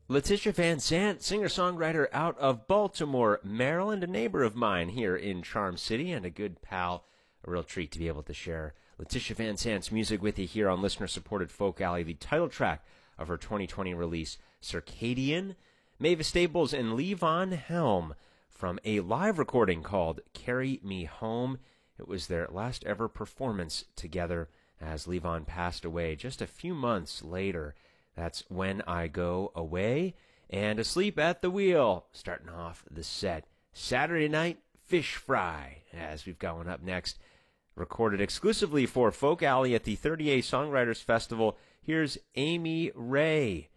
Letitia Van Sant, singer-songwriter out of Baltimore, Maryland, a neighbor of mine here in Charm City and a good pal. A real treat to be able to share Letitia Van Sant's music with you here on listener-supported Folk Alley, the title track of her 2020 release, Circadian. Mavis Staples and Levon Helm from a live recording called Carry Me Home. It was their last ever performance together as Levon passed away just a few months later. That's When I Go Away, and Asleep at the Wheel, starting off the set. Saturday Night Fish Fry, as we've got one up next. Recorded exclusively for Folk Alley at the 30A Songwriters Festival, here's Amy Ray